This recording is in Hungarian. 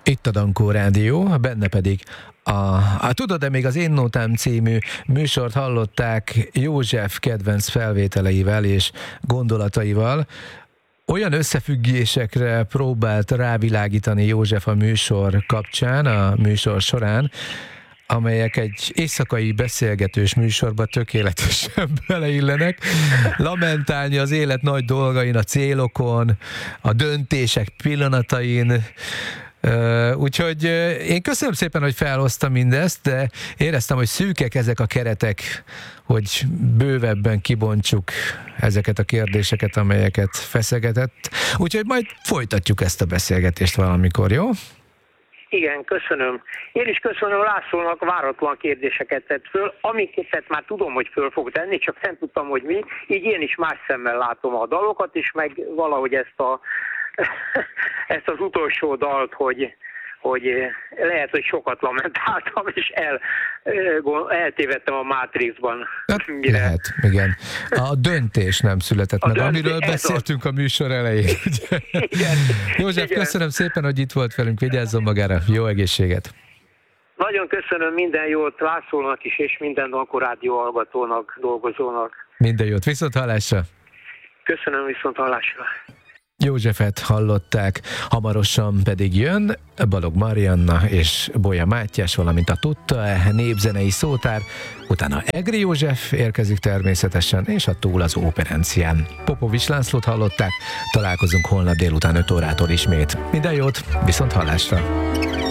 Itt a Dankó Rádió, benne pedig Tudod-e, még az Én Nótám című műsort hallották József kedvenc felvételeivel és gondolataival. Olyan összefüggésekre próbált rávilágítani József a műsor kapcsán, a műsor során, amelyek egy éjszakai beszélgetős műsorba tökéletesen beleillenek. Lamentálni az élet nagy dolgain, a célokon, a döntések pillanatain. Úgyhogy én köszönöm szépen, hogy felhoztam mindezt, de éreztem, hogy szűkek ezek a keretek, hogy bővebben kibontsuk ezeket a kérdéseket, amelyeket feszegetett. Úgyhogy majd folytatjuk ezt a beszélgetést valamikor, jó? Igen, köszönöm. Én is köszönöm Lászlónak, váratlan kérdéseket tett föl, amiket már tudom, hogy föl fog tenni, csak nem tudtam, hogy mi. Így én is más szemmel látom a dalokat, és meg valahogy ezt az utolsó dalt, hogy lehet, hogy sokat lamentáltam, és eltévedtem a Matrixban. Hát, lehet, igen. A döntés nem született meg, amiről beszéltünk a műsor elején. Igen. József, köszönöm szépen, hogy itt volt velünk, vigyázzon magára, jó egészséget! Nagyon köszönöm, minden jót Lászlónak is, és minden Dankó Rádió hallgatónak, dolgozónak. Minden jót, viszonthallásra! Köszönöm, viszonthallásra! Józsefet hallották, hamarosan pedig jön Balogh Marianna és Bolya Mátyás, valamint a Tudta népzenei szótár, utána Egri József érkezik természetesen, és a Túl az Óperencián. Popovics Lászlót hallották, találkozunk holnap délután 5 órától ismét. Minden jót, viszont hallásra!